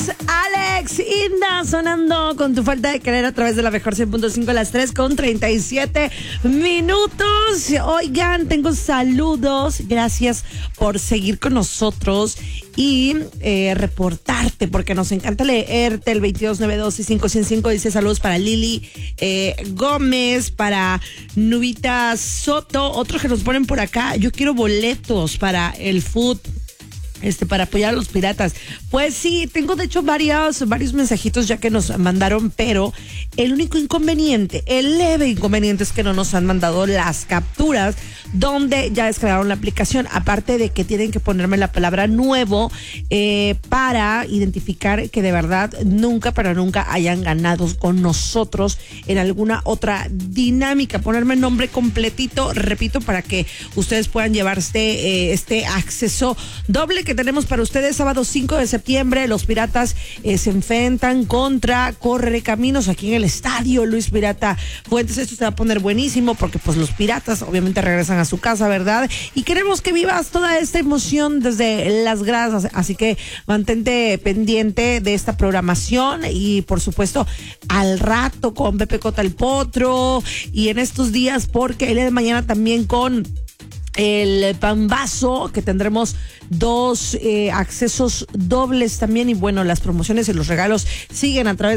Alex Inda sonando con tu falta de querer a través de la mejor 100.5 a las 3:37 minutos. Oigan, tengo saludos. Gracias por seguir con nosotros y reportarte, porque nos encanta leerte. El 2292-5505 dice saludos para Lili Gómez, para Nubita Soto. Otros que nos ponen por acá: yo quiero boletos para el food, para apoyar a los piratas. Pues sí, tengo de hecho varios mensajitos ya que nos mandaron, pero el único inconveniente, el leve inconveniente, es que no nos han mandado las capturas donde ya descargaron la aplicación, aparte de que tienen que ponerme la palabra nuevo para identificar que de verdad nunca hayan ganado con nosotros en alguna otra dinámica. Ponerme el nombre completito, repito, para que ustedes puedan llevarse este acceso doble que tenemos para ustedes. Sábado 5 de septiembre, los Piratas se enfrentan contra Correcaminos aquí en el estadio Luis Pirata Fuentes. Esto se va a poner buenísimo porque pues los Piratas obviamente regresan a su casa, ¿verdad? Y queremos que vivas toda esta emoción desde las gradas, así que mantente pendiente de esta programación y por supuesto al rato con Pepe Cota el Potro, y en estos días porque el día de mañana también con el Pambazo, que tendremos 2 accesos dobles también. Y bueno, las promociones y los regalos siguen a través